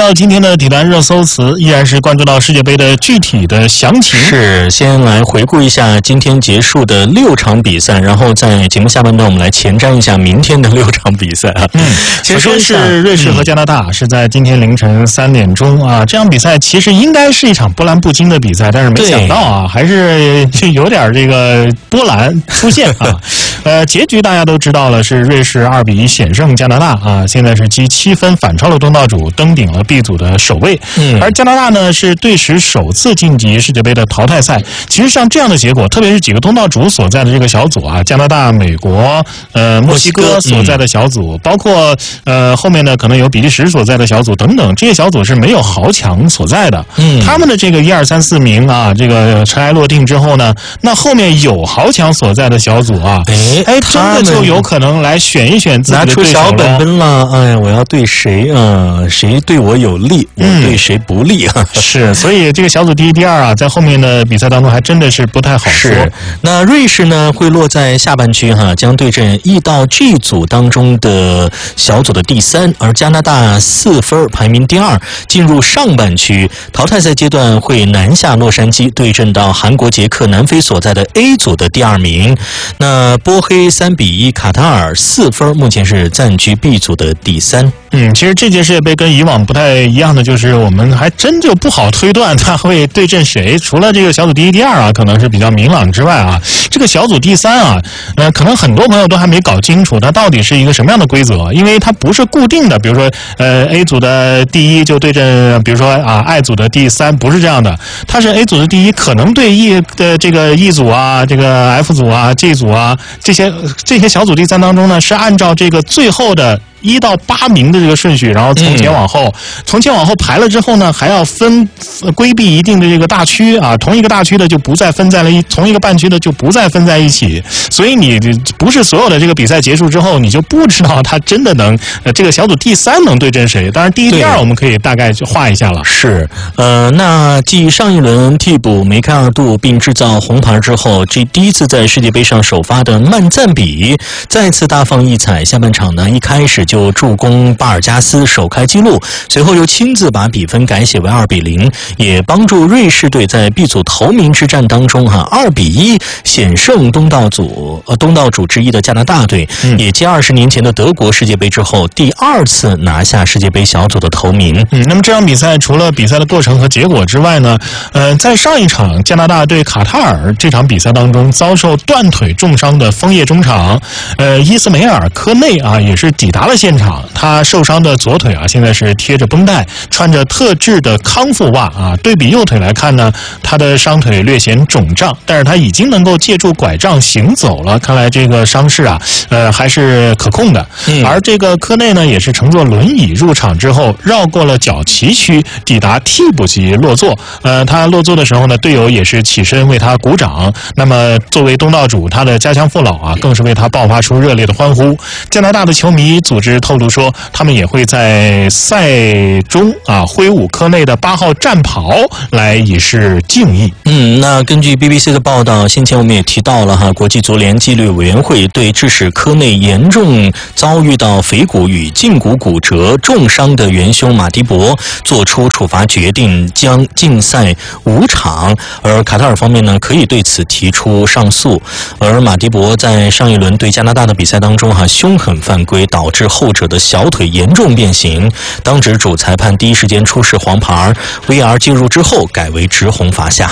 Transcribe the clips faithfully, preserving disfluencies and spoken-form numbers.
到今天的体坛热搜词，依然是关注到世界杯的具体的详情。 是，先来回顾一下今天结束的六场比赛，然后在节目下半段我们来前瞻一下明天的六场比赛啊。 嗯，首先是瑞士和加拿大，嗯、是在今天凌晨三点钟啊。这场比赛其实应该是一场波澜不惊的比赛，但是没想到啊，还是有点这个波澜出现啊。呃，结局大家都知道了，是瑞士二比一险胜加拿大啊，现在是积七分反超了东道主，登顶了 B 组的首位。嗯，而加拿大呢是队史首次晋级世界杯的淘汰赛。其实像这样的结果，特别是几个东道主所在的这个小组啊，加拿大、美国、呃墨西哥所在的小组，嗯、包括呃后面呢可能有比利时所在的小组等等，这些小组是没有豪强所在的。嗯，他们的这个一二三四名啊，这个尘埃落定之后呢，那后面有豪强所在的小组啊，哎哎，真的就有可能来选一选自己的对手了。拿出小本本了，哎呀，我要对谁啊、呃？谁对我有利，我对谁不利啊？ 嗯、是，所以这个小组第一、第二啊，在后面的比赛当中还真的是不太好说。 是，那瑞士呢会落在下半区哈，将对阵 E 到 G 组当中的小组的第三，而加拿大四分排名第二，进入上半区。淘汰赛阶段会南下洛杉矶对阵到韩国、捷克、南非所在的 A 组的第二名。那波黑三比一卡塔尔四分，目前是暂居 B 组的第三。 嗯，其实这届世界杯跟以往不太一样的就是，我们还真就不好推断他会对阵谁。除了这个小组第一、第二啊，可能是比较明朗之外啊，这个小组第三啊，呃，可能很多朋友都还没搞清楚它到底是一个什么样的规则，因为它不是固定的。比如说，呃 ，A 组的第一就对阵，比如说啊 ，I 组的第三，不是这样的。它是 A 组的第一可能对 E 的这个 E 组啊，这个 F 组啊、G 组啊这些这些小组第三当中呢，是按照这个最后的一到八名的这个顺序，然后从前往后，嗯、从前往后排了之后呢，还要分规避一定的这个大区啊，同一个大区的就不再分在了一，同一个半区的就不再分在一起。所以你不是所有的这个比赛结束之后，你就不知道他真的能呃这个小组第三能对阵谁。当然，第一、第二我们可以大概就画一下了。 是，呃，那继上一轮替补梅开二度并制造红牌之后，这第一次在世界杯上首发的曼赞比再次大放异彩。下半场呢，一开始就助攻巴尔加斯首开纪录，随后又亲自把比分改写为二比零，也帮助瑞士队在 B 组头名之战当中哈二比一险胜东道组呃东道主之一的加拿大队，嗯、也继二十年前的德国世界杯之后第二次拿下世界杯小组的头名。 嗯，那么这场比赛除了比赛的过程和结果之外呢，呃，在上一场加拿大对卡塔尔这场比赛当中遭受断腿重伤的枫叶中场，呃，伊斯梅尔科内啊也是抵达了现场。他受伤的左腿啊，现在是贴着绷带，穿着特制的康复袜啊。对比右腿来看呢，他的伤腿略显肿胀，但是他已经能够借助拐杖行走了。看来这个伤势啊，呃，还是可控的。嗯、而这个科内呢，也是乘坐轮椅入场之后，绕过了脚旗区，抵达替补席落座。呃，他落座的时候呢，队友也是起身为他鼓掌。那么作为东道主，他的家乡父老啊，更是为他爆发出热烈的欢呼。加拿大的球迷组织透露说，他们也会在赛中啊挥舞科内的八号战袍来以示敬意。 嗯，那根据 B B C 的报道，先前我们也提到了哈，国际足联纪律委员会对致使科内严重遭遇到腓骨与胫骨骨折重伤的元凶马迪博做出处罚决定，将禁赛五场。而卡塔尔方面呢，可以对此提出上诉。而马迪博在上一轮对加拿大的比赛当中哈，凶狠犯规，导致后者的小腿严重变形，当值主裁判第一时间出示黄牌 ，V R 介入之后改为直红罚下。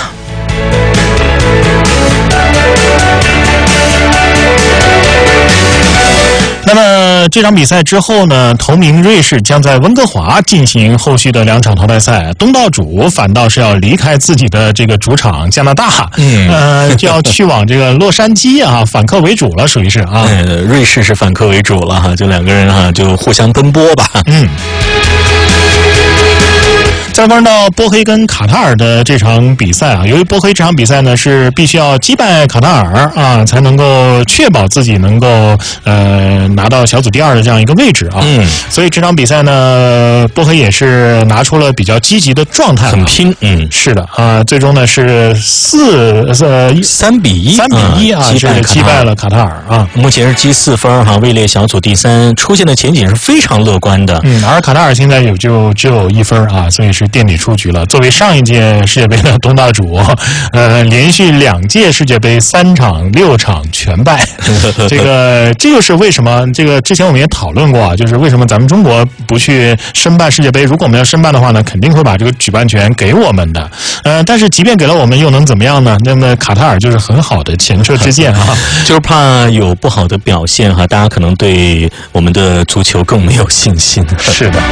那么这场比赛之后呢，头名瑞士将在温哥华进行后续的两场淘汰赛，东道主反倒是要离开自己的这个主场加拿大，嗯，呃，就要去往这个洛杉矶啊，反客为主了，属于是啊， 呃，瑞士是反客为主了哈，就两个人哈就互相奔波吧，嗯。 在来关注到波黑跟卡塔尔的这场比赛啊，由于波黑这场比赛呢是必须要击败卡塔尔啊，才能够确保自己能够呃拿到小组第二的这样一个位置啊。 嗯， 所以这场比赛呢，波黑也是拿出了比较积极的状态、啊， 很拼。嗯， 是的啊，最终呢是四呃三比一， 三比一啊， 击败击败了卡塔尔啊。 目前是积四分哈，位列小组第三，出现的前景是非常乐观的。 嗯，而卡塔尔现在有就只有一分啊，所以是垫底出局了。作为上一届世界杯的东道主，呃，连续两届世界杯三场六场全败，这个这就是为什么这个之前我们也讨论过啊，就是为什么咱们中国不去申办世界杯？如果我们要申办的话呢，肯定会把这个举办权给我们的。呃，但是即便给了我们，又能怎么样呢？那么卡塔尔就是很好的前车之鉴啊， 就是怕有不好的表现哈，大家可能对我们的足球更没有信心。 是的。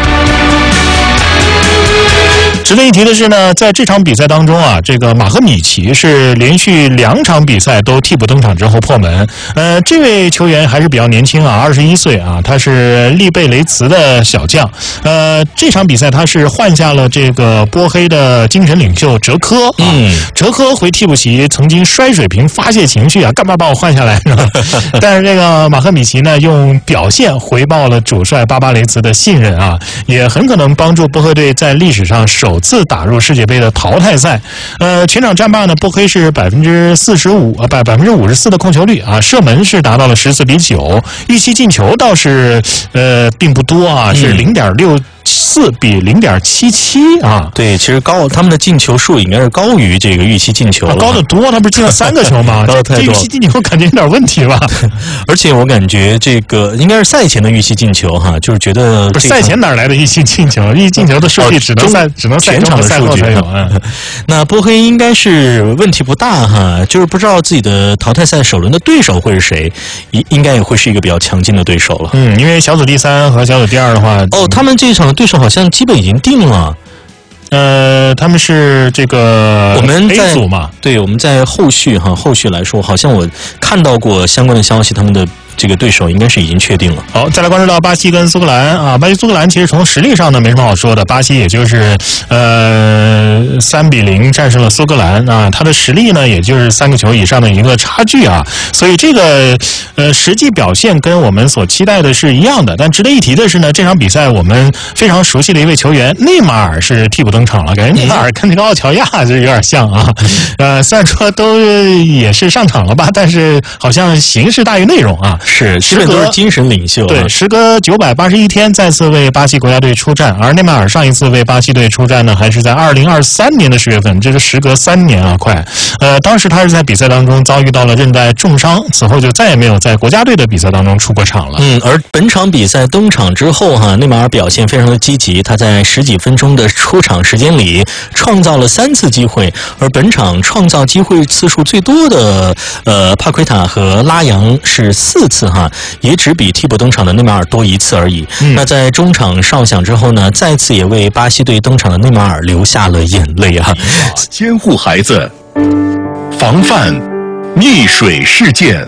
值得一提的是呢，在这场比赛当中啊，这个马赫米奇是连续两场比赛都替补登场之后破门。呃，这位球员还是比较年轻啊，二十一岁啊，他是利贝雷茨的小将。呃，这场比赛他是换下了这个波黑的精神领袖哲科啊。嗯，哲科回替补席曾经摔水瓶发泄情绪啊，干嘛把我换下来呢？但是这个马赫米奇呢，用表现回报了主帅巴巴雷茨的信任啊，也很可能帮助波黑队在历史上首次打入世界杯的淘汰赛。呃，全场战罢呢，波黑是百分之四十五啊，百百分之五十四的控球率啊，射门是达到了十四比九，预期进球倒是呃并不多啊，是零点六四比零点七七啊。 对，其实高他们的进球数应该是高于这个预期进球了、 啊，高得多，他不是进了三个球吗？ 高得太多， 这预期进球感觉有点问题吧？ 而且我感觉这个应该是赛前的预期进球哈，就是觉得不是赛前哪来的预期进球？预期进球的数据只能赛、哦、只能赛全场的数据才有。嗯， 那波黑应该是问题不大哈，就是不知道自己的淘汰赛首轮的对手会是谁，应应该也会是一个比较强劲的对手了。 嗯，因为小组第三和小组第二的话， 哦，他们这一场的对手好像基本已经定了。 呃，他们是这个我们 A 组嘛？ 对，我们在后续哈，后续来说，好像我看到过相关的消息，他们的这个对手应该是已经确定了。 好，再来关注到巴西跟苏格兰啊，巴西苏格兰其实从实力上呢没什么好说的，巴西也就是呃三比零战胜了苏格兰啊，他的实力呢也就是三个球以上的一个差距啊，所以这个呃实际表现跟我们所期待的是一样的。但值得一提的是呢，这场比赛我们非常熟悉的一位球员内马尔是替补登场了，感觉内马尔跟这个奥乔亚就有点像啊，呃虽然说都也是上场了吧，但是好像形式大于内容啊。 是，基本都是精神领袖、啊。 对，时隔九百八十一天再次为巴西国家队出战，而内马尔上一次为巴西队出战呢，还是在二零二三年的十月份，这是时隔三年啊，快。呃，当时他是在比赛当中遭遇到了韧带重伤，此后就再也没有在国家队的比赛当中出过场了。 嗯，而本场比赛登场之后哈，内马尔表现非常的积极，他在十几分钟的出场时间里创造了三次机会，而本场创造机会次数最多的呃帕奎塔和拉扬是四次。哈，也只比替补登场的内马尔多一次而已。嗯、那在中场哨响之后呢，再次也为巴西队登场的内马尔流下了眼泪啊！ 监护孩子，防范溺水事件。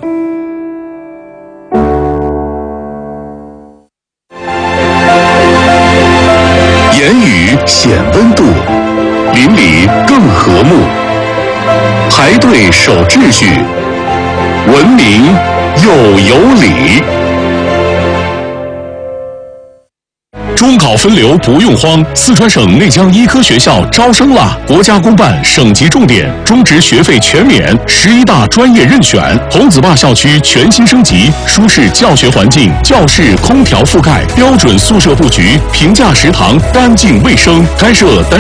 言语显温度，邻里更和睦。排队守秩序，文明又有理。中考分流不用慌，四川省内江医科学校招生啦！国家公办省级重点，中职学费全免，十一大专业任选。红子坝校区全新升级，舒适教学环境，教室空调覆盖，标准宿舍布局，平价食堂，干净卫生，开设单